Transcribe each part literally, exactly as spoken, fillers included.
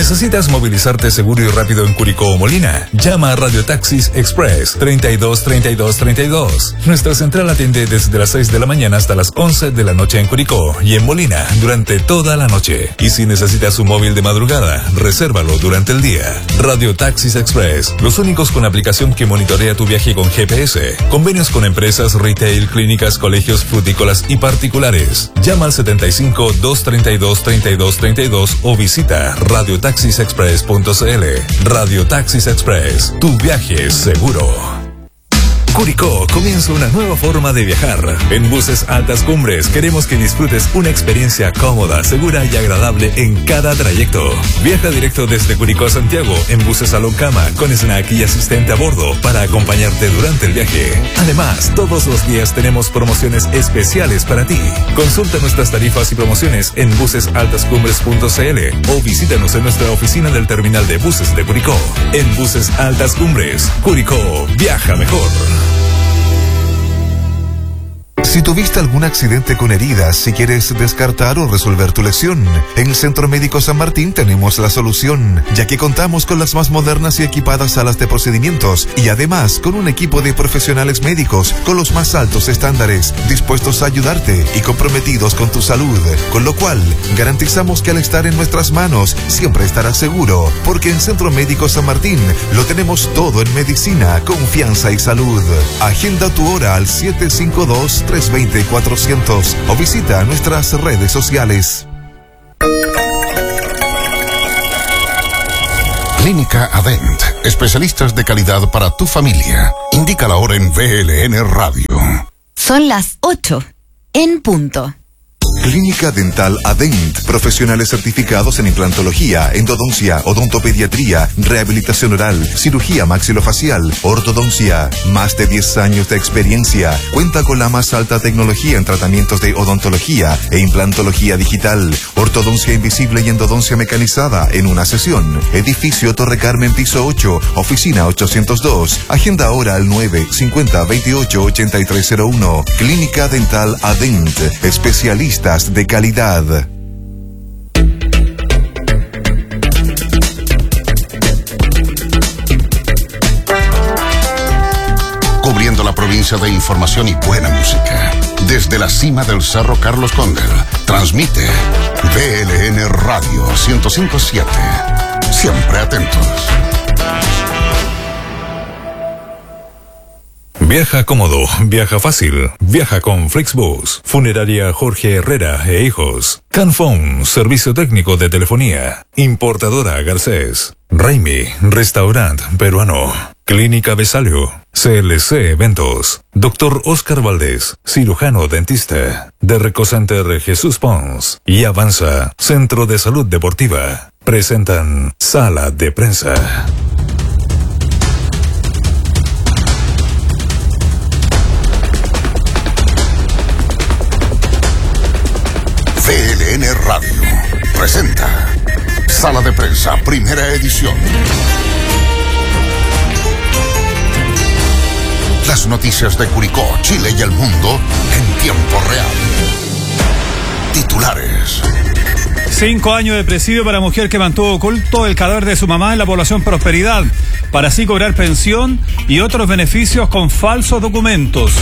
¿Necesitas movilizarte seguro y rápido en Curicó o Molina? Llama a Radio Taxis Express treinta y dos, treinta y dos, treinta y dos. Nuestra central atiende desde las seis de la mañana hasta las once de la noche en Curicó y en Molina durante toda la noche. Y si necesitas un móvil de madrugada, resérvalo durante el día. Radio Taxis Express, los únicos con aplicación que monitorea tu viaje con G P S. Convenios con empresas, retail, clínicas, colegios, frutícolas y particulares. Llama al setenta y cinco, doscientos treinta y dos, treinta y dos, treinta y dos o visita radio taxis express punto c l. Radio Taxis Express, tu viaje es seguro. Curicó comienza una nueva forma de viajar. En Buses Altas Cumbres queremos que disfrutes una experiencia cómoda, segura y agradable en cada trayecto. Viaja directo desde Curicó a Santiago en buses Salón Cama con snack y asistente a bordo para acompañarte durante el viaje. Además, todos los días tenemos promociones especiales para ti. Consulta nuestras tarifas y promociones en buses altas cumbres punto c l o visítanos en nuestra oficina del terminal de buses de Curicó. En Buses Altas Cumbres, Curicó, viaja mejor. Si tuviste algún accidente con heridas, si quieres descartar o resolver tu lesión, en el Centro Médico San Martín tenemos la solución, ya que contamos con las más modernas y equipadas salas de procedimientos y además con un equipo de profesionales médicos con los más altos estándares, dispuestos a ayudarte y comprometidos con tu salud, con lo cual garantizamos que al estar en nuestras manos siempre estarás seguro, porque en Centro Médico San Martín lo tenemos todo en medicina, confianza y salud. Agenda tu hora al siete cinco dos, tres dos cero, cuatrocientos o visita nuestras redes sociales. Clínica Adent, especialistas de calidad para tu familia. Indica la hora en V L N Radio. Son las ocho, en punto. Clínica Dental Adent, profesionales certificados en implantología, endodoncia, odontopediatría, rehabilitación oral, cirugía maxilofacial, ortodoncia. Más de diez años de experiencia. Cuenta con la más alta tecnología en tratamientos de odontología e implantología digital, ortodoncia invisible y endodoncia mecanizada en una sesión. Edificio Torre Carmen, piso ocho, oficina ochocientos dos. Agenda ahora al nueve cincuenta, veintiocho, ochenta y tres cero uno. Clínica Dental Adent, especialistas de calidad. Cubriendo la provincia de información y buena música. Desde la cima del Cerro Carlos Cóndel, transmite V L N Radio ciento cinco punto siete. Siempre atentos. Viaja cómodo, viaja fácil, viaja con Flixbus, Funeraria Jorge Herrera e Hijos, Canfón, servicio técnico de telefonía, Importadora Garcés, Raimi, restaurant peruano, Clínica Besalio, C L C Eventos, Doctor Oscar Valdés, cirujano dentista, Derreco Center Jesús Pons y Avanza, Centro de Salud Deportiva, presentan Sala de Prensa. V L N Radio presenta Sala de Prensa, primera edición. Las noticias de Curicó, Chile y el mundo en tiempo real. Titulares. Cinco años de presidio para mujer que mantuvo oculto el cadáver de su mamá en la población Prosperidad, para así cobrar pensión y otros beneficios con falsos documentos.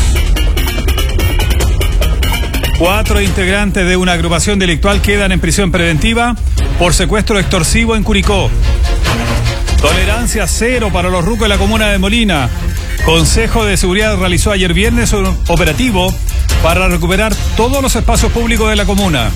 Cuatro integrantes de una agrupación delictual quedan en prisión preventiva por secuestro extorsivo en Curicó. Tolerancia cero para los rucos de la comuna de Molina. Consejo de Seguridad realizó ayer viernes un operativo para recuperar todos los espacios públicos de la comuna.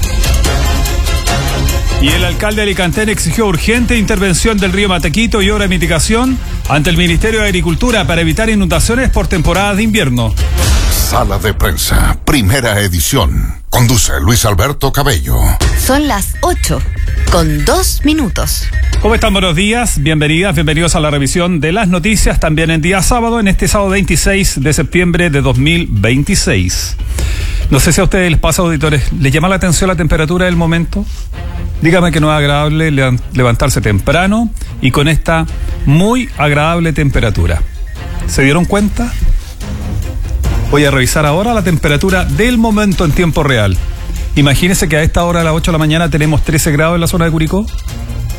Y el alcalde alicantén exigió urgente intervención del río Matequito y obra de mitigación ante el Ministerio de Agricultura para evitar inundaciones por temporadas de invierno. Sala de Prensa, primera edición. Conduce Luis Alberto Cabello. Son las ocho, con dos minutos. ¿Cómo están? Buenos días, bienvenidas, bienvenidos a la revisión de las noticias, también en día sábado, en este sábado veintiséis de septiembre de dos mil veintiséis. No sé si a ustedes les pasa, auditores, ¿les llama la atención la temperatura del momento? Dígame que no es agradable levantarse temprano y con esta muy agradable temperatura. ¿Se dieron cuenta? Voy a revisar ahora la temperatura del momento en tiempo real. Imagínense que a esta hora, a las ocho de la mañana, tenemos trece grados en la zona de Curicó.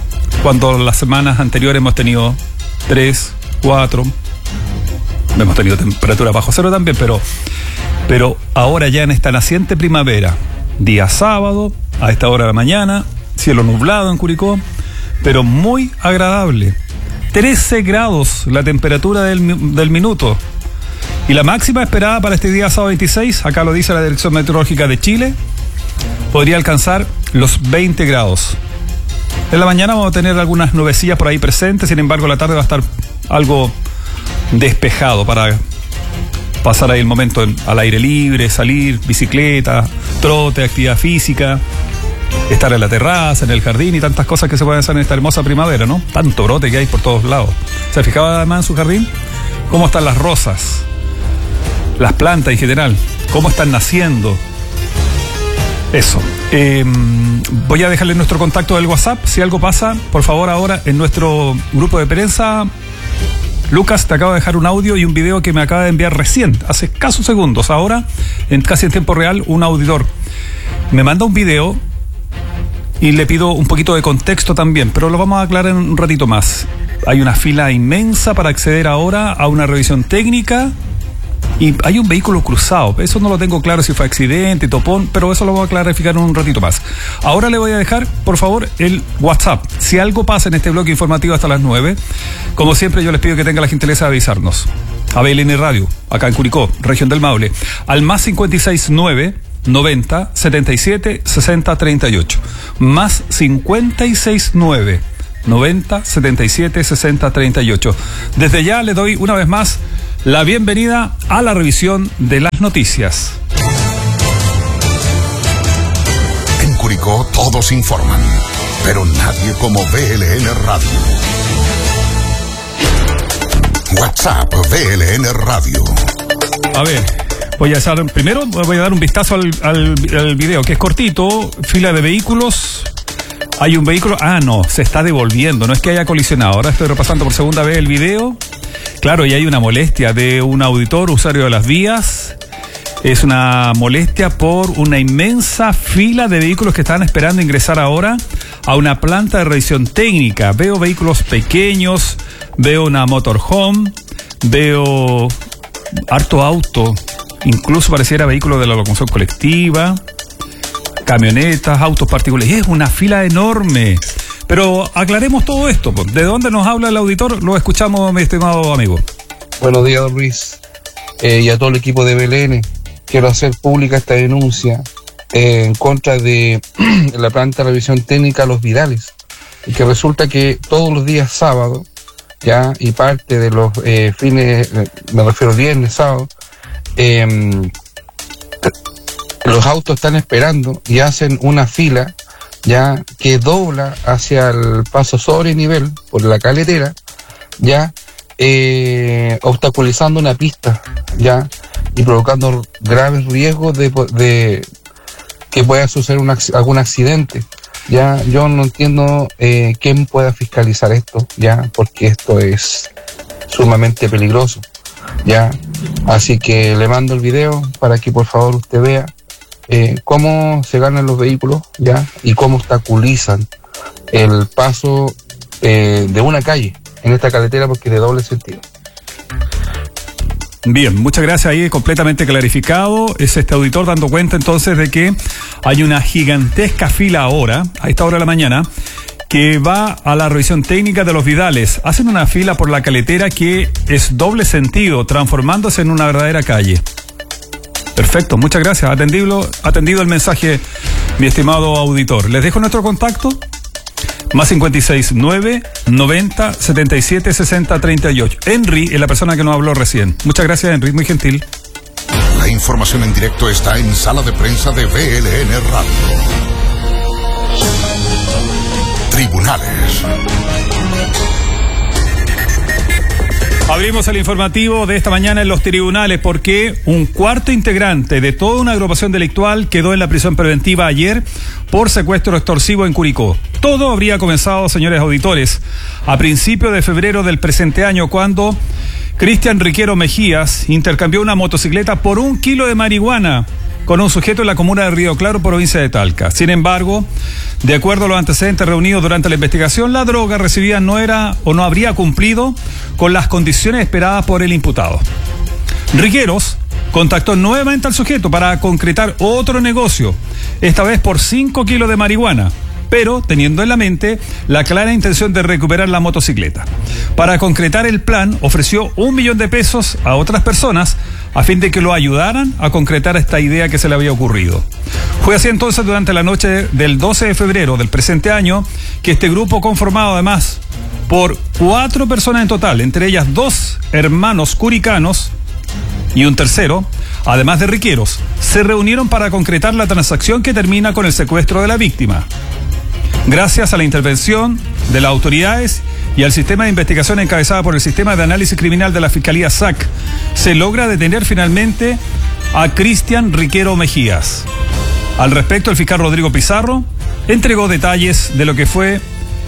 cuando las semanas anteriores hemos tenido tres, cuatro, hemos tenido temperaturas bajo cero también, pero, pero ahora ya en esta naciente primavera, día sábado, a esta hora de la mañana, cielo nublado en Curicó, pero muy agradable. trece grados la temperatura del, del minuto. Y la máxima esperada para este día sábado veintiséis, acá lo dice la Dirección Meteorológica de Chile, podría alcanzar los veinte grados. En la mañana vamos a tener algunas nubecillas por ahí presentes, sin embargo la tarde va a estar algo despejado para pasar ahí el momento en, al aire libre, salir, bicicleta, trote, actividad física, estar en la terraza, en el jardín y tantas cosas que se pueden hacer en esta hermosa primavera, ¿no? Tanto brote que hay por todos lados. ¿Se fijaba además en su jardín? ¿Cómo están las rosas? Las plantas en general, ¿cómo están naciendo? Eso. Eh, voy a dejarle nuestro contacto del WhatsApp. Si algo pasa, por favor, ahora en nuestro grupo de prensa, Lucas, te acabo de dejar un audio y un video que me acaba de enviar recién, hace escasos segundos. Ahora, en casi en tiempo real, un auditor me manda un video y le pido un poquito de contexto también, pero lo vamos a aclarar en un ratito más. Hay una fila inmensa para acceder ahora a una revisión técnica. Y hay un vehículo cruzado, eso no lo tengo claro si fue accidente, topón, pero eso lo voy a clarificar en un ratito más. Ahora le voy a dejar, por favor, el WhatsApp. Si algo pasa en este bloque informativo hasta las nueve, como siempre yo les pido que tengan la gentileza de avisarnos. A B L N Radio, acá en Curicó, región del Maule, al más cincuenta y seis nueve, noventa, setenta y siete, sesenta, treinta y ocho. Más cincuenta y seis nueve, noventa, setenta y siete, sesenta, treinta y ocho. Desde ya le doy una vez más la bienvenida a la revisión de las noticias. En Curicó todos informan, pero nadie como B L N Radio. WhatsApp B L N Radio. A ver, voy a hacer, primero voy a dar un vistazo al, al, al video, que es cortito, fila de vehículos. Hay un vehículo, ah no, se está devolviendo, no es que haya colisionado. Ahora estoy repasando por segunda vez el video. Claro, y hay una molestia de un auditor, usuario de las vías. Es una molestia por una inmensa fila de vehículos que están esperando ingresar ahora a una planta de revisión técnica. Veo vehículos pequeños, veo una motorhome, veo harto auto, incluso pareciera vehículos de la locomoción colectiva, camionetas, autos particulares. Es una fila enorme. Pero aclaremos todo esto. ¿De dónde nos habla el auditor? Lo escuchamos, mi estimado amigo. Buenos días, don Luis. Eh, y a todo el equipo de B L N. Quiero hacer pública esta denuncia eh, en contra de la planta de revisión técnica Los Vidales. Y que resulta que todos los días sábado, ya, y parte de los eh, fines, me refiero viernes, sábado, eh, los autos están esperando y hacen una fila ya que dobla hacia el paso sobre nivel por la caletera, ya eh, obstaculizando una pista, ya, y provocando graves riesgos de, de que pueda suceder un, algún accidente. Ya, yo no entiendo eh, quién pueda fiscalizar esto, ya, porque esto es sumamente peligroso, ya. Así que le mando el video para que por favor usted vea Eh, cómo se ganan los vehículos, ya, y cómo obstaculizan el paso eh, de una calle en esta carretera, porque es de doble sentido. Bien, muchas gracias, ahí completamente clarificado. Es este auditor dando cuenta entonces de que hay una gigantesca fila ahora, a esta hora de la mañana, que va a la revisión técnica de Los Vidales. Hacen una fila por la caletera que es doble sentido, transformándose en una verdadera calle. Perfecto, muchas gracias. Atendido, atendido el mensaje, mi estimado auditor. Les dejo nuestro contacto. Más cincuenta y seis nueve, noventa, setenta y siete, sesenta, treinta y ocho. Henry es la persona que nos habló recién. Muchas gracias, Henry, muy gentil. La información en directo está en Sala de Prensa de B L N Radio. Tribunales. Abrimos el informativo de esta mañana en los tribunales porque un cuarto integrante de toda una agrupación delictual quedó en la prisión preventiva ayer por secuestro extorsivo en Curicó. Todo habría comenzado, señores auditores, a principios de febrero del presente año, cuando Cristian Riquero Mejías intercambió una motocicleta por un kilo de marihuana con un sujeto en la comuna de Río Claro, provincia de Talca. Sin embargo, de acuerdo a los antecedentes reunidos durante la investigación, la droga recibida no era o no habría cumplido con las condiciones esperadas por el imputado. Riqueros contactó nuevamente al sujeto para concretar otro negocio, esta vez por cinco kilos de marihuana, pero teniendo en la mente la clara intención de recuperar la motocicleta. Para concretar el plan, ofreció un millón de pesos a otras personas a fin de que lo ayudaran a concretar esta idea que se le había ocurrido. Fue así entonces durante la noche del doce de febrero del presente año que este grupo, conformado además por cuatro personas en total, entre ellas dos hermanos curicanos y un tercero, además de Riqueros, se reunieron para concretar la transacción que termina con el secuestro de la víctima. Gracias a la intervención de las autoridades y al sistema de investigación encabezado por el Sistema de Análisis Criminal de la Fiscalía S A C, se logra detener finalmente a Cristian Riquero Mejías. Al respecto, el fiscal Rodrigo Pizarro entregó detalles de lo que fue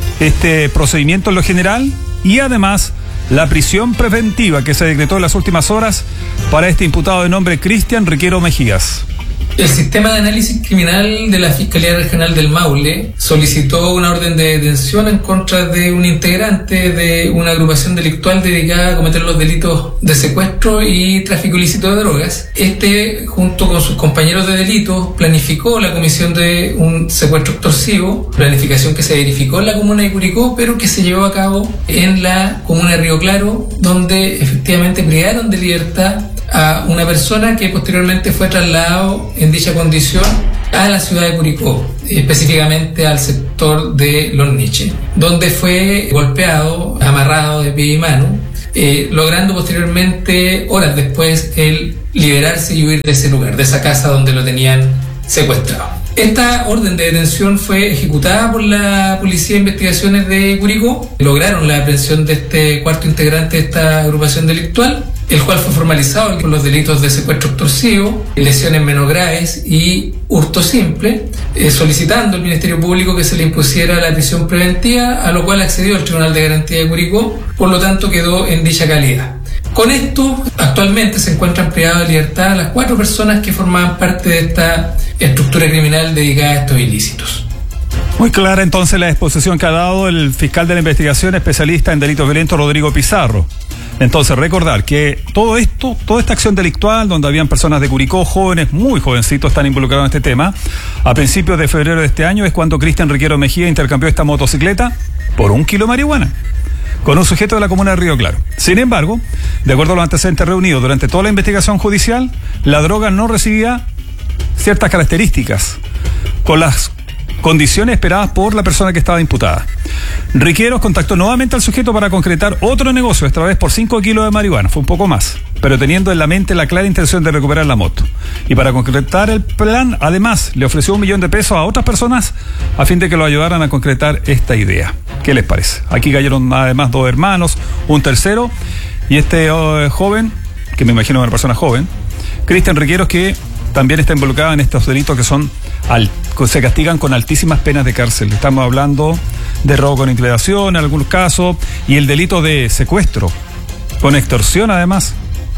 este procedimiento en lo general y además la prisión preventiva que se decretó en las últimas horas para este imputado de nombre Cristian Riquero Mejías. El Sistema de Análisis Criminal de la Fiscalía Regional del Maule solicitó una orden de detención en contra de un integrante de una agrupación delictual dedicada a cometer los delitos de secuestro y tráfico ilícito de drogas. Este, junto con sus compañeros de delitos, planificó la comisión de un secuestro extorsivo, planificación que se verificó en la comuna de Curicó, pero que se llevó a cabo en la comuna de Río Claro, donde efectivamente privaron de libertad a una persona que posteriormente fue trasladado en dicha condición a la ciudad de Curicó, específicamente al sector de Los Niches, donde fue golpeado, amarrado de pie y mano, eh, logrando posteriormente, horas después, el liberarse y huir de ese lugar, de esa casa donde lo tenían secuestrado. Esta orden de detención fue ejecutada por la Policía de Investigaciones de Curicó. Lograron la aprehensión de este cuarto integrante de esta agrupación delictual, el cual fue formalizado por los delitos de secuestro extorsivo, lesiones menos graves y hurto simple, eh, solicitando al Ministerio Público que se le impusiera la prisión preventiva, a lo cual accedió el Tribunal de Garantía de Curicó, por lo tanto quedó en dicha calidad. Con esto, actualmente se encuentran privadas de libertad las cuatro personas que formaban parte de esta estructura criminal dedicada a estos ilícitos. Muy clara entonces la exposición que ha dado el fiscal de la investigación especialista en delitos violentos, Rodrigo Pizarro. Entonces, recordar que todo esto, toda esta acción delictual, donde habían personas de Curicó, jóvenes, muy jovencitos, están involucrados en este tema, a principios de febrero de este año es cuando Cristian Riquero Mejía intercambió esta motocicleta por un kilo de marihuana con un sujeto de la comuna de Río Claro. Sin embargo, de acuerdo a los antecedentes reunidos durante toda la investigación judicial, la droga no recibía ciertas características con las condiciones esperadas por la persona que estaba imputada. Riqueros contactó nuevamente al sujeto para concretar otro negocio, esta vez por cinco kilos de marihuana, fue un poco más, pero teniendo en la mente la clara intención de recuperar la moto. Y para concretar el plan, además, le ofreció un millón de pesos a otras personas a fin de que lo ayudaran a concretar esta idea. ¿Qué les parece? Aquí cayeron además dos hermanos, un tercero, y este uh, joven, que me imagino es una persona joven, Cristian Riqueros, que también está involucrado en estos delitos que son al, se castigan con altísimas penas de cárcel. Estamos hablando de robo con intimidación en algunos casos y el delito de secuestro con extorsión además.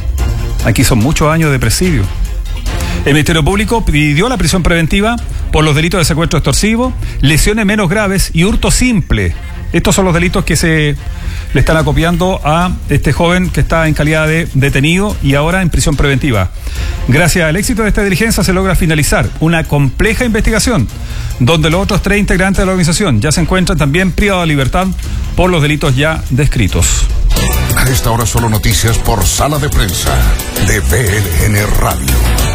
Aquí son muchos años de presidio. El Ministerio Público pidió la prisión preventiva por los delitos de secuestro extorsivo, lesiones menos graves y hurto simple. Estos son los delitos que se le están acopiando a este joven que está en calidad de detenido y ahora en prisión preventiva. Gracias al éxito de esta diligencia se logra finalizar una compleja investigación donde los otros tres integrantes de la organización ya se encuentran también privados de libertad por los delitos ya descritos. A esta hora solo noticias por Sala de Prensa de B L N Radio.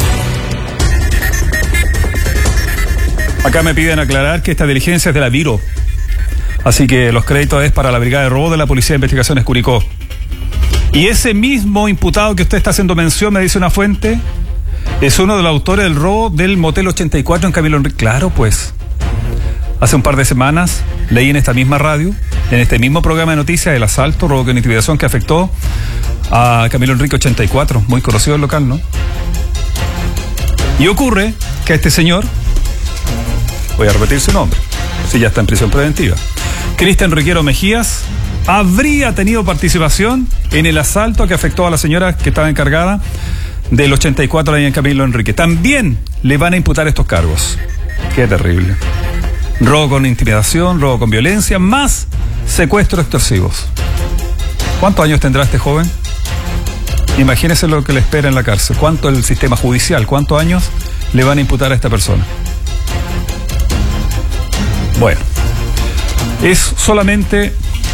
Acá me piden aclarar que esta diligencia es de la Viro. Así que los créditos es para la Brigada de Robo de la Policía de Investigaciones Curicó. Y ese mismo imputado que usted está haciendo mención, me dice una fuente, es uno de los autores del robo del Motel ochenta y cuatro en Camilo Enrique. Claro, pues. Hace un par de semanas leí en esta misma radio, en este mismo programa de noticias, el asalto, robo con intimidación que afectó a Camilo Enrique ochenta y cuatro, muy conocido el local, ¿no? Y ocurre que a este señor, voy a repetir su nombre, si ya está en prisión preventiva, Cristian Riquero Mejías, habría tenido participación en el asalto que afectó a la señora que estaba encargada del ochenta y cuatro ahí en Camilo Enrique. También le van a imputar estos cargos. Qué terrible. Robo con intimidación, robo con violencia, más secuestros extorsivos. ¿Cuántos años tendrá este joven? Imagínese lo que le espera en la cárcel. ¿Cuánto el sistema judicial? ¿Cuántos años le van a imputar a esta persona? Bueno, es solamente...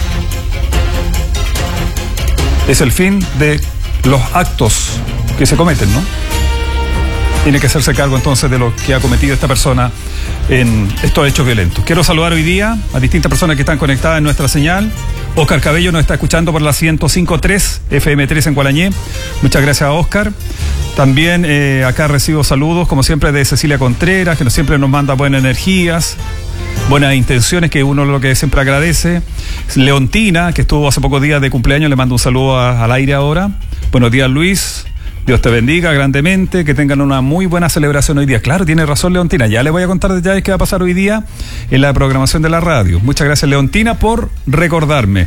es el fin de los actos que se cometen, ¿no? Tiene que hacerse cargo entonces de lo que ha cometido esta persona en estos hechos violentos. Quiero saludar hoy día a distintas personas que están conectadas en nuestra señal. Oscar Cabello nos está escuchando por la ciento cinco punto tres, F M tres en Gualañé. Muchas gracias a Oscar. También eh, acá recibo saludos, como siempre, de Cecilia Contreras, que nos, siempre nos manda buenas energías, buenas intenciones, que uno lo que siempre agradece. Leontina, que estuvo hace pocos días de cumpleaños, le mando un saludo a, al aire ahora. Buenos días, Luis. Dios te bendiga grandemente, que tengan una muy buena celebración hoy día. Claro, tiene razón Leontina, ya le voy a contar detalles que va a pasar hoy día en la programación de la radio. Muchas gracias Leontina por recordarme.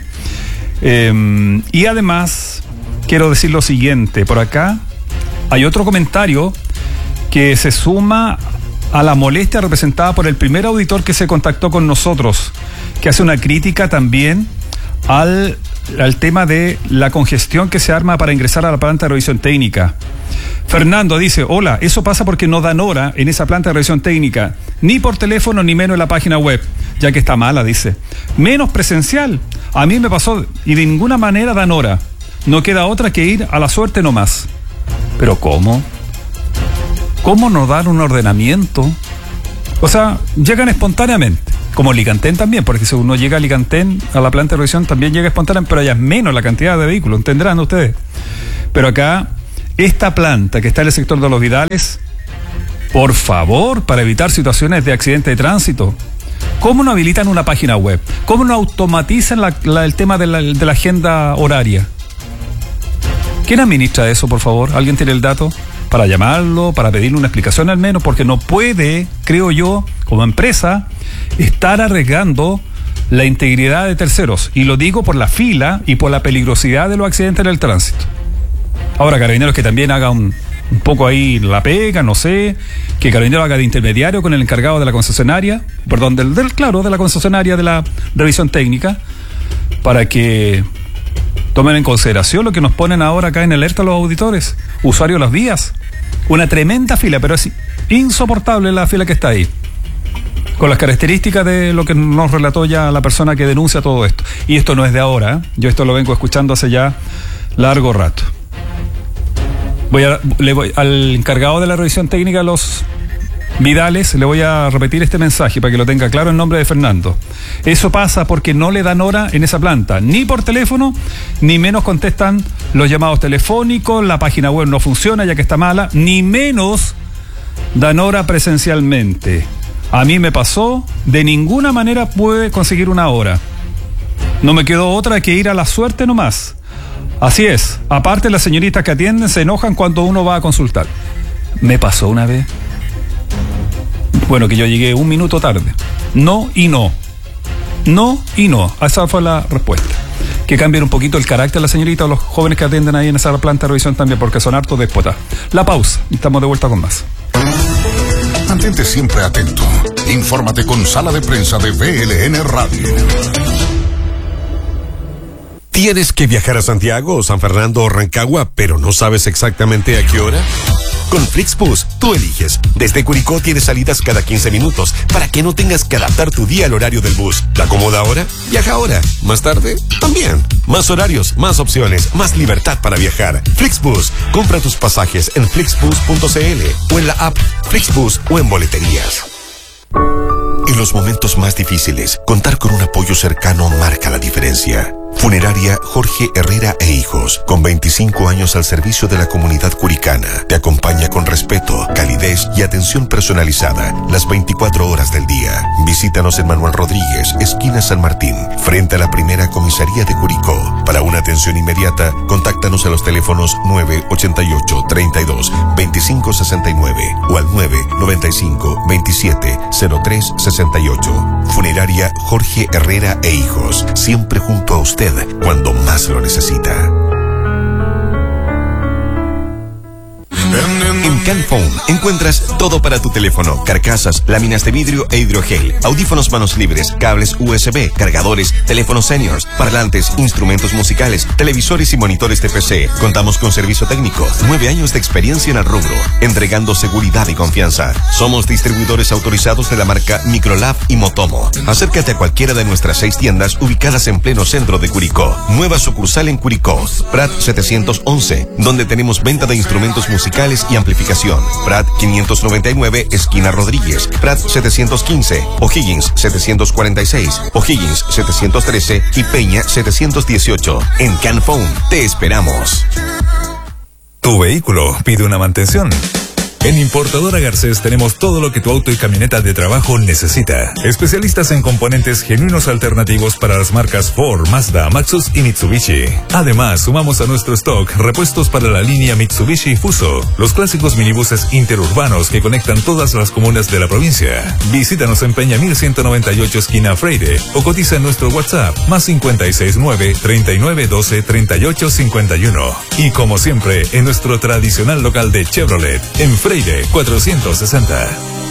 Eh, y además, quiero decir lo siguiente, por acá hay otro comentario que se suma a la molestia representada por el primer auditor que se contactó con nosotros, que hace una crítica también al... al tema de la congestión que se arma para ingresar a la planta de revisión técnica. Fernando dice, hola, eso pasa porque no dan hora en esa planta de revisión técnica, ni por teléfono ni menos en la página web, ya que está mala, dice. Menos presencial. A mí me pasó y de ninguna manera dan hora. No queda otra que ir a la suerte nomás. ¿Pero cómo? ¿Cómo no dar un ordenamiento? O sea, llegan espontáneamente. Como Licantén también, porque si uno llega a Licantén, a la planta de revisión, también llega espontánea, pero allá es menos la cantidad de vehículos, entenderán ustedes. Pero acá, esta planta que está en el sector de Los Vidales, por favor, para evitar situaciones de accidente de tránsito, ¿cómo no habilitan una página web? ¿Cómo no automatizan la, la, el tema de la, de la agenda horaria? ¿Quién administra eso, por favor? ¿Alguien tiene el dato? Para llamarlo, para pedirle una explicación al menos, porque no puede, creo yo, como empresa, estar arriesgando la integridad de terceros. Y lo digo por la fila y por la peligrosidad de los accidentes en el tránsito. Ahora, Carabineros que también haga un, un poco ahí la pega, no sé, que Carabineros haga de intermediario con el encargado de la concesionaria, perdón, del, del claro, de la concesionaria de la revisión técnica, para que tomen en consideración lo que nos ponen ahora acá en alerta los auditores, usuarios de las vías. Una tremenda fila, pero es insoportable la fila que está ahí. Con las características de lo que nos relató ya la persona que denuncia todo esto. Y esto no es de ahora, ¿eh? Yo esto lo vengo escuchando hace ya largo rato. Voy a, le voy, al encargado de la revisión técnica de Los Vidales, le voy a repetir este mensaje para que lo tenga claro en nombre de Fernando. Eso pasa porque no le dan hora en esa planta, ni por teléfono, ni menos contestan los llamados telefónicos, la página web no funciona ya que está mala, ni menos dan hora presencialmente. A mí me pasó, de ninguna manera pude conseguir una hora. No me quedó otra que ir a la suerte nomás. Así es, aparte las señoritas que atienden se enojan cuando uno va a consultar. Me pasó una vez. Bueno, que yo llegué un minuto tarde. No y no. No y no. Esa fue la respuesta. Que cambien un poquito el carácter de la señorita o los jóvenes que atienden ahí en esa planta de revisión también, porque son hartos déspotas. La pausa. Y estamos de vuelta con más. Mantente siempre atento. Infórmate con Sala de Prensa de V L N Radio. ¿Tienes que viajar a Santiago o San Fernando o Rancagua, pero no sabes exactamente a qué hora? Con Flixbus, tú eliges. Desde Curicó tienes salidas cada quince minutos para que no tengas que adaptar tu día al horario del bus. ¿Te acomoda ahora? Viaja ahora. ¿Más tarde? También. Más horarios, más opciones, más libertad para viajar. Flixbus. Compra tus pasajes en flixbus punto c l o en la app Flixbus o en boleterías. En los momentos más difíciles, contar con un apoyo cercano marca la diferencia. Funeraria Jorge Herrera e Hijos, con veinticinco años al servicio de la comunidad curicana, te acompaña con respeto, calidez y atención personalizada las veinticuatro horas del día. Visítanos en Manuel Rodríguez, esquina San Martín, frente a la primera comisaría de Curicó. Para una atención inmediata, contáctanos a los teléfonos nueve ochenta y ocho, treinta y dos, veinticinco sesenta y nueve o al nueve noventa y cinco, veintisiete, cero tres sesenta y ocho. Funeraria Jorge Herrera e Hijos, siempre junto a usted cuando más lo necesita. Canphone encuentras todo para tu teléfono: carcasas, láminas de vidrio e hidrogel, audífonos manos libres, cables U S B, cargadores, teléfonos seniors, parlantes, instrumentos musicales, televisores y monitores de P C. Contamos con servicio técnico, nueve años de experiencia en el rubro, entregando seguridad y confianza. Somos distribuidores autorizados de la marca Microlab y Motomo. Acércate a cualquiera de nuestras seis tiendas ubicadas en pleno centro de Curicó. Nueva sucursal en Curicó, Prat setecientos once, donde tenemos venta de instrumentos musicales y amplificación. Prat quinientos noventa y nueve, esquina Rodríguez. Prat setecientos quince, O'Higgins setecientos cuarenta y seis, O'Higgins setecientos trece y Peña setecientos dieciocho. En Canphone te esperamos. Tu vehículo pide una mantención. En Importadora Garcés tenemos todo lo que tu auto y camioneta de trabajo necesita. Especialistas en componentes genuinos alternativos para las marcas Ford, Mazda, Maxus y Mitsubishi. Además, sumamos a nuestro stock repuestos para la línea Mitsubishi Fuso, los clásicos minibuses interurbanos que conectan todas las comunas de la provincia. Visítanos en Peña mil ciento noventa y ocho, esquina Freire, o cotiza en nuestro WhatsApp más cincuenta y seis nueve, treinta y nueve doce, treinta y ocho cincuenta y uno. Y como siempre, en nuestro tradicional local de Chevrolet, en Freire cuatrocientos sesenta.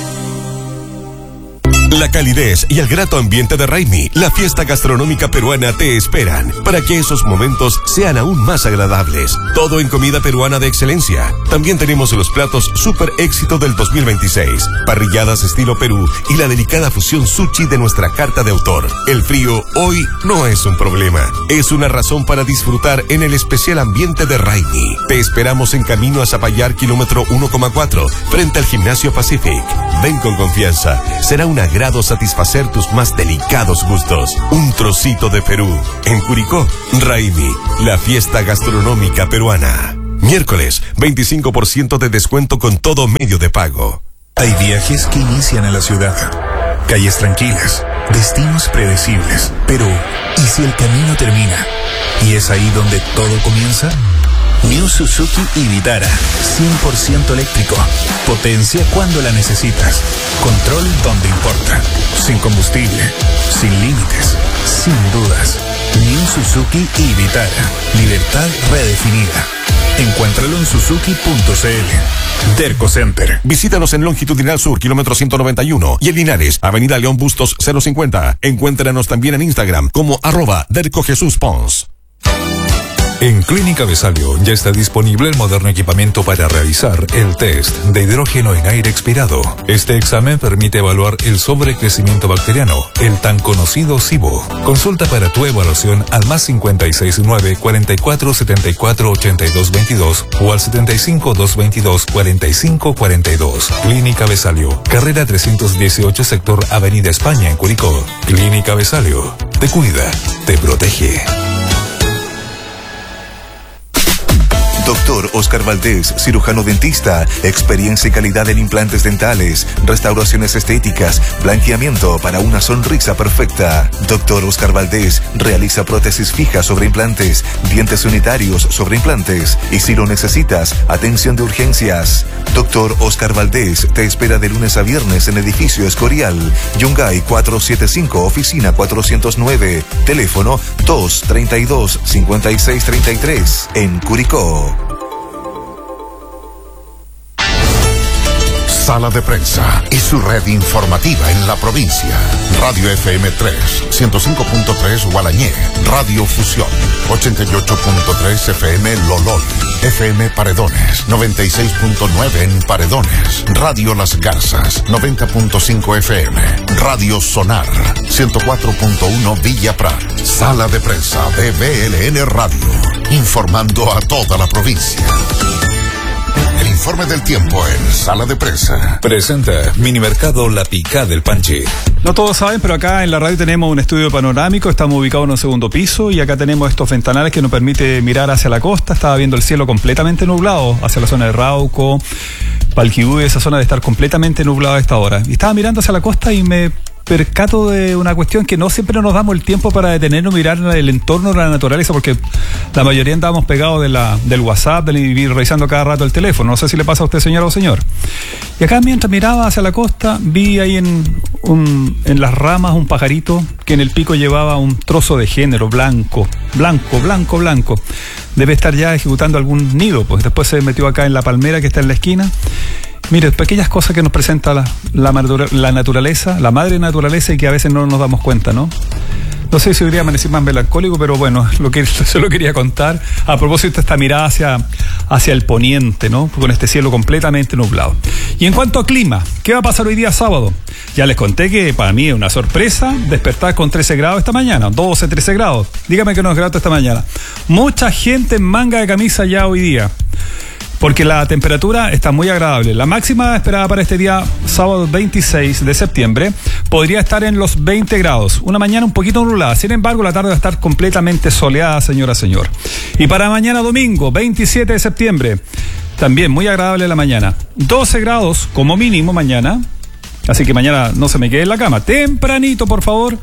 La calidez y el grato ambiente de Raimi, la fiesta gastronómica peruana, te esperan para que esos momentos sean aún más agradables. Todo en comida peruana de excelencia. También tenemos los platos super éxito del dos mil veintiséis, parrilladas estilo Perú y la delicada fusión sushi de nuestra carta de autor. El frío hoy no es un problema, es una razón para disfrutar en el especial ambiente de Raimi. Te esperamos en camino a Zapallar, kilómetro uno coma cuatro, frente al Gimnasio Pacific. Ven con confianza, será una gran satisfacer tus más delicados gustos. Un trocito de Perú. En Curicó, Raimi, la fiesta gastronómica peruana. Miércoles, veinticinco por ciento de descuento con todo medio de pago. Hay viajes que inician en la ciudad. Calles tranquilas, destinos predecibles. Pero, ¿y si el camino termina? ¿Y es ahí donde todo comienza? New Suzuki y Vitara, cien por ciento eléctrico. Potencia cuando la necesitas. Control donde importa. Sin combustible, sin límites, sin dudas. New Suzuki y Vitara. Libertad redefinida. Encuéntralo en suzuki punto c l. Derco Center. Visítanos en Longitudinal Sur, kilómetro ciento noventa y uno, y en Linares, Avenida León Bustos cero cincuenta. Encuéntranos también en Instagram como arroba Derco Jesús Pons. En Clínica Besalio ya está disponible el moderno equipamiento para realizar el test de hidrógeno en aire expirado. Este examen permite evaluar el sobrecrecimiento bacteriano, el tan conocido SIBO. Consulta para tu evaluación al más cincuenta y seis nueve, cuarenta y cuatro, setenta y cuatro, ochenta y dos veintidós o al setenta y cinco, doscientos veintidós, cuarenta y cinco cuarenta y dos. Clínica Besalio, carrera trescientos dieciocho, sector Avenida España en Curicó. Clínica Besalio, te cuida, te protege. Doctor Oscar Valdés, cirujano dentista, experiencia y calidad en implantes dentales, restauraciones estéticas, blanqueamiento para una sonrisa perfecta. Doctor Oscar Valdés realiza prótesis fijas sobre implantes, dientes unitarios sobre implantes y si lo necesitas, atención de urgencias. Doctor Oscar Valdés te espera de lunes a viernes en edificio Escorial, Yungay cuatrocientos setenta y cinco, oficina cuatrocientos nueve, teléfono dos treinta y dos, cincuenta y seis treinta y tres, en Curicó. Sala de Prensa y su red informativa en la provincia. Radio F M tres, ciento cinco punto tres Gualañé. Radio Fusión, ochenta y ocho punto tres F M Lolol. F M Paredones, noventa y seis punto nueve en Paredones. Radio Las Garzas, noventa punto cinco F M. Radio Sonar, ciento cuatro punto uno Villa Prat. Sala de Prensa de B L N Radio, informando a toda la provincia. El informe del tiempo en Sala de Prensa. Presenta Minimercado La Picá del Panchi. No todos saben, pero acá en la radio tenemos un estudio panorámico, estamos ubicados en un segundo piso y acá tenemos estos ventanales que nos permite mirar hacia la costa. Estaba viendo el cielo completamente nublado hacia la zona de Rauco, Palquihue, esa zona de estar completamente nublado a esta hora. Y estaba mirando hacia la costa y me percato de una cuestión que no siempre nos damos el tiempo para detenernos, mirar el entorno de la naturaleza, porque la mayoría andamos pegados de la, del WhatsApp, del y revisando cada rato el teléfono. No sé si le pasa a usted, señora o señor. Y acá mientras miraba hacia la costa, vi ahí en, un, en las ramas un pajarito que en el pico llevaba un trozo de género blanco, blanco, blanco, blanco. Debe estar ya ejecutando algún nido, pues después se metió acá en la palmera que está en la esquina. Mire, pequeñas cosas que nos presenta la, la, la naturaleza, la madre naturaleza, y que a veces no nos damos cuenta, ¿no? No sé si hoy día amanecí más melancólico, pero bueno, lo que se lo quería contar a propósito de esta mirada hacia, hacia el poniente, ¿no? Con este cielo completamente nublado. Y en cuanto a clima, ¿qué va a pasar hoy día sábado? Ya les conté que para mí es una sorpresa despertar con trece grados esta mañana, doce, trece grados. Dígame que no es grato esta mañana. Mucha gente en manga de camisa ya hoy día, porque la temperatura está muy agradable. La máxima esperada para este día, sábado veintiséis de septiembre, podría estar en los veinte grados. Una mañana un poquito nublada. Sin embargo, la tarde va a estar completamente soleada, señora, señor. Y para mañana domingo, veintisiete de septiembre, también muy agradable la mañana. doce grados como mínimo mañana. Así que mañana no se me quede en la cama. Tempranito, por favor.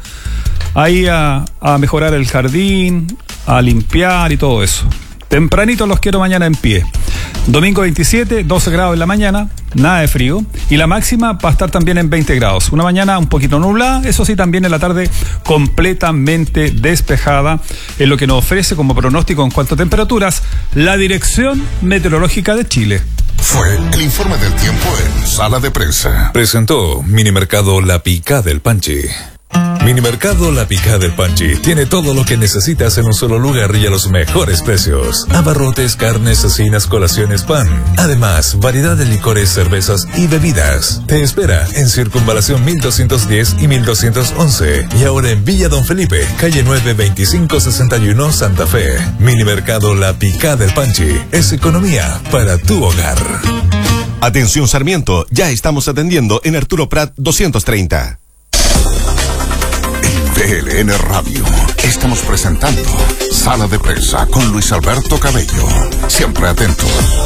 Ahí a, a mejorar el jardín, a limpiar y todo eso. Tempranito los quiero mañana en pie. Domingo veintisiete, doce grados en la mañana, nada de frío. Y la máxima va a estar también en veinte grados. Una mañana un poquito nublada, eso sí, también en la tarde completamente despejada. Es lo que nos ofrece como pronóstico en cuanto a temperaturas la Dirección Meteorológica de Chile. Fue el informe del tiempo en Sala de Prensa. Presentó Minimercado La Picá del Panchi. Minimercado La Picá del Panchi tiene todo lo que necesitas en un solo lugar y a los mejores precios. Abarrotes, carnes, cecinas, colaciones, pan. Además, variedad de licores, cervezas y bebidas. Te espera en Circunvalación mil doscientos diez y mil doscientos once. Y ahora en Villa Don Felipe, calle nueve, veinticinco sesenta y uno, Santa Fe. Minimercado La Picá del Panchi es economía para tu hogar. Atención Sarmiento, ya estamos atendiendo en Arturo Prat doscientos treinta. V L N Radio. Estamos presentando Sala de Prensa con Luis Alberto Cabello. Siempre atento.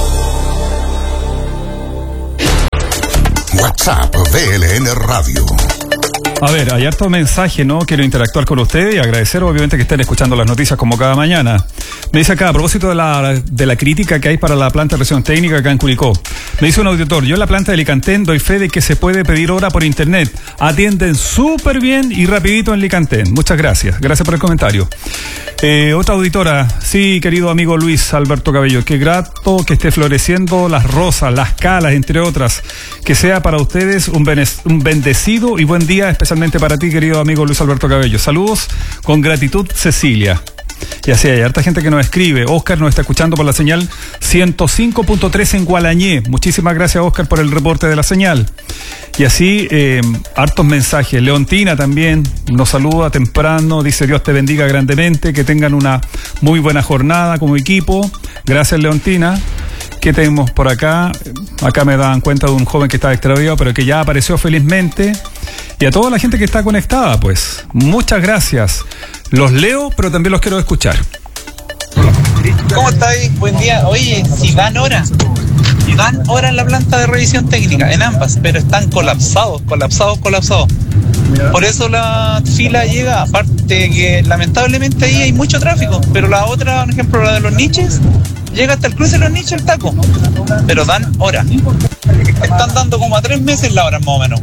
WhatsApp V L N Radio. A ver, hay harto mensaje, ¿no? Quiero interactuar con ustedes y agradecer obviamente que estén escuchando las noticias como cada mañana. Me dice acá, a propósito de la, de la crítica que hay para la planta de revisión técnica acá en Curicó. Me dice un auditor, yo en la planta de Licantén doy fe de que se puede pedir hora por internet. Atienden súper bien y rapidito en Licantén. Muchas gracias. Gracias por el comentario. Eh, otra auditora, sí, querido amigo Luis Alberto Cabello, qué grato que esté floreciendo las rosas, las calas, entre otras. Que sea para ustedes un, bene, un bendecido y buen día, especialmente para ti, querido amigo Luis Alberto Cabello. Saludos, con gratitud, Cecilia. Y así hay harta gente que nos escribe. Oscar nos está escuchando por la señal ciento cinco punto tres en Gualañé. Muchísimas gracias, Oscar, por el reporte de la señal. Y así, eh, hartos mensajes. Leontina también nos saluda temprano, dice Dios te bendiga grandemente, que tengan una muy buena jornada como equipo. Gracias, Leontina. ¿Qué tenemos por acá? Acá me dan cuenta de un joven que estaba extraviado, pero que ya apareció felizmente. Y a toda la gente que está conectada, pues, muchas gracias. Los leo, pero también los quiero escuchar. ¿Cómo estáis? Buen día. Oye, si dan hora, dan hora en la planta de revisión técnica, en ambas, pero están colapsados, colapsados, colapsados. Por eso la fila llega, aparte que lamentablemente ahí hay mucho tráfico, pero la otra, por ejemplo, la de los niches, llega hasta el cruce de los niches el taco, pero dan hora. Están dando como a tres meses la hora más o menos.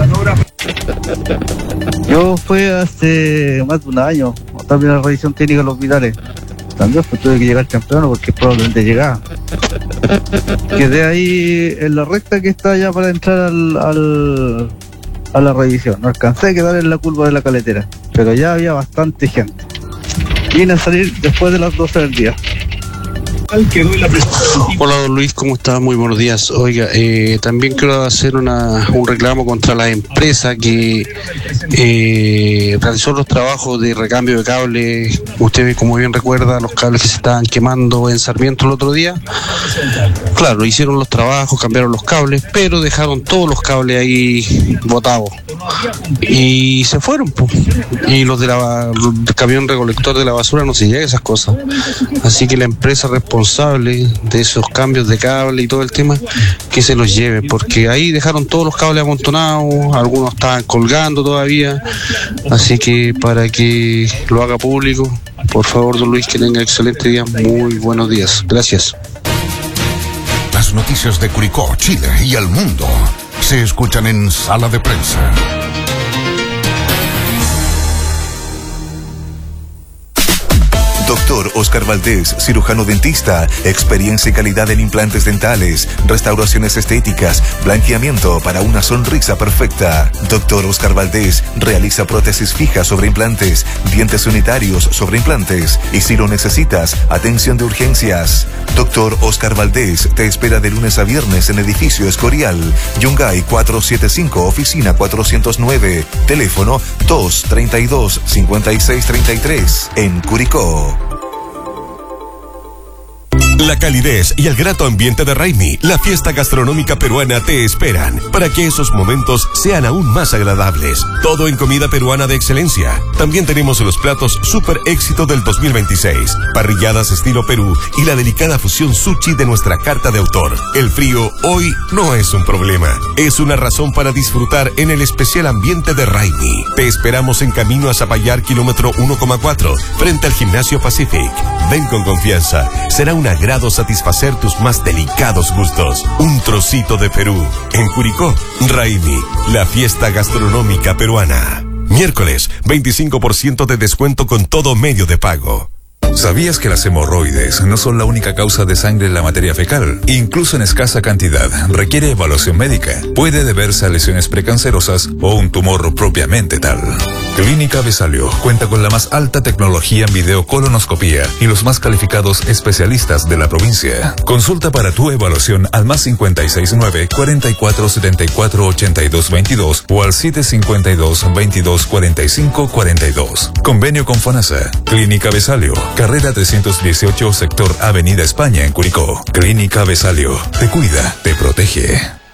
Yo fui hace más de un año a también la revisión técnica de los hospitales. También pues tuve que llegar temprano porque probablemente llegaba. Quedé ahí en la recta que está ya para entrar al, al a la revisión. No alcancé a quedar en la curva de la caletera, pero ya había bastante gente. Vine a salir después de las doce del día. Hola, don Luis, ¿cómo está? Muy buenos días. Oiga, eh, también quiero hacer una, un reclamo contra la empresa que eh, realizó los trabajos de recambio de cables. Usted, como bien recuerda, los cables que se estaban quemando en Sarmiento el otro día. Claro, hicieron los trabajos, cambiaron los cables, pero dejaron todos los cables ahí botados. Y se fueron, pues. Y los de la, el camión recolector de la basura no se llega a esas cosas. Así que la empresa responsable de esos cambios de cable cable y todo el tema, que se los lleven, porque ahí dejaron todos los cables amontonados, algunos estaban colgando todavía, así que para que lo haga público, por favor, don Luis, que tenga excelente día, muy buenos días, gracias. Las noticias de Curicó, Chile y el mundo se escuchan en Sala de Prensa. Doctor Oscar Valdés, cirujano dentista, experiencia y calidad en implantes dentales, restauraciones estéticas, blanqueamiento para una sonrisa perfecta. Doctor Oscar Valdés realiza prótesis fijas sobre implantes, dientes unitarios sobre implantes y si lo necesitas, atención de urgencias. Doctor Oscar Valdés te espera de lunes a viernes en edificio Escorial, Yungay cuatrocientos setenta y cinco, oficina cuatrocientos nueve, teléfono dos treinta y dos, cincuenta y seis treinta y tres, en Curicó. La calidez y el grato ambiente de Raimi, la fiesta gastronómica peruana, te esperan para que esos momentos sean aún más agradables. Todo en comida peruana de excelencia. También tenemos los platos super éxito del dos mil veintiséis, parrilladas estilo Perú y la delicada fusión sushi de nuestra carta de autor. El frío hoy no es un problema, es una razón para disfrutar en el especial ambiente de Raimi. Te esperamos en camino a Zapallar, kilómetro uno coma cuatro, frente al Gimnasio Pacific. Ven con confianza, será una grado satisfacer tus más delicados gustos. Un trocito de Perú. En Curicó, Raimi, la fiesta gastronómica peruana. Miércoles, veinticinco por ciento de descuento con todo medio de pago. ¿Sabías que las hemorroides no son la única causa de sangre en la materia fecal? Incluso en escasa cantidad, requiere evaluación médica. Puede deberse a lesiones precancerosas o un tumor propiamente tal. Clínica Besalio cuenta con la más alta tecnología en videocolonoscopía y los más calificados especialistas de la provincia. Consulta para tu evaluación al más cincuenta y seis nueve, cuarenta y cuatro setenta y cuatro ochenta y dos veintidós o al siete cincuenta y dos, veintidós cuarenta y cinco cuarenta y dos. Convenio con FONASA. Clínica Besalio, carrera trescientos dieciocho, sector Avenida España en Curicó. Clínica Besalio, te cuida, te protege.